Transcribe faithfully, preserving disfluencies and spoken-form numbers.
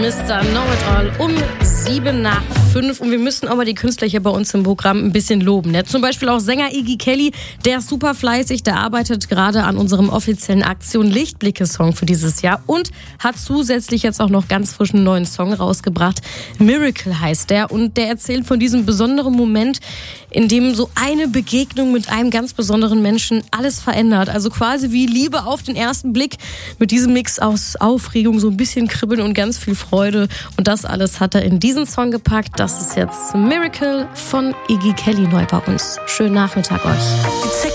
Mister Know-it-all um sieben nach fünf. Und wir müssen aber die Künstler hier bei uns im Programm ein bisschen loben. Ne? Zum Beispiel auch Sänger Iggy Kelly, der ist super fleißig, der arbeitet gerade an unserem offiziellen Aktion Lichtblicke-Song für dieses Jahr und hat zusätzlich jetzt auch noch ganz frisch einen neuen Song rausgebracht. Miracle heißt der und der erzählt von diesem besonderen Moment, in dem so eine Begegnung mit einem ganz besonderen Menschen alles verändert. Also quasi wie Liebe auf den ersten Blick mit diesem Mix aus Aufregung, so ein bisschen Kribbeln und ganz viel Freude. Und das alles hat er in diesen Song gepackt. Das ist jetzt Miracle von Iggy Kelly neu bei uns. Schönen Nachmittag euch.